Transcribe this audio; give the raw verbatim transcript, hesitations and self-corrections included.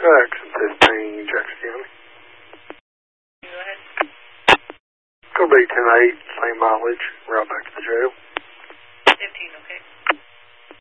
X and says Payne, Jackson County. Go ahead. Could be ten eight, same mileage, route back to the jail.